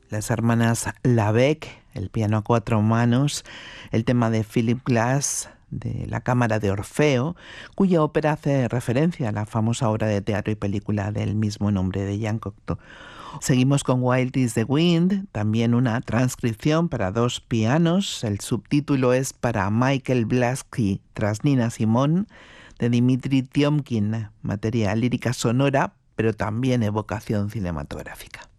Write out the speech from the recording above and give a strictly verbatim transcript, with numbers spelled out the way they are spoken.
las hermanas Labec, el piano a cuatro manos, el tema de Philip Glass, de La Cámara de Orfeo, cuya ópera hace referencia a la famosa obra de teatro y película del mismo nombre de Jean Cocteau. Seguimos con Wild is the Wind, también una transcripción para dos pianos. El subtítulo es para Michael Blasky tras Nina Simone, de Dmitri Tiomkin, materia lírica sonora, pero también evocación cinematográfica.